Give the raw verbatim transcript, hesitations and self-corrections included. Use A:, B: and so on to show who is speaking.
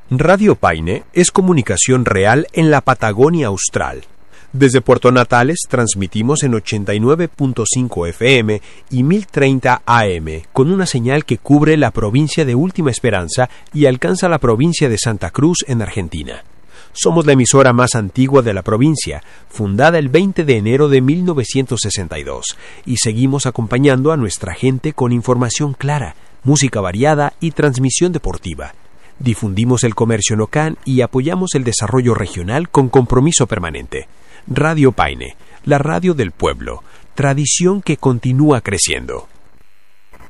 A: Radio Paine es comunicación real en la Patagonia Austral. Desde Puerto Natales transmitimos en ochenta y nueve punto cinco F M y mil treinta A M, con una señal que cubre la provincia de Última Esperanza y alcanza la provincia de Santa Cruz en Argentina. Somos la emisora más antigua de la provincia, fundada el veinte de enero de mil novecientos sesenta y dos, y seguimos acompañando a nuestra gente con información clara, música variada y transmisión deportiva. Difundimos el comercio local y apoyamos el desarrollo regional con compromiso permanente. Radio Paine, la radio del pueblo, tradición que continúa creciendo.